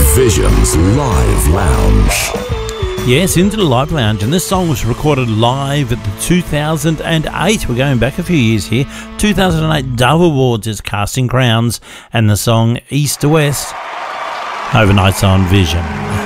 Vision's Live Lounge. Yes, into the Live Lounge, and this song was recorded live at the 2008, we're going back a few years here, 2008 Dove Awards is Casting Crowns, and the song East to West, overnights on Vision.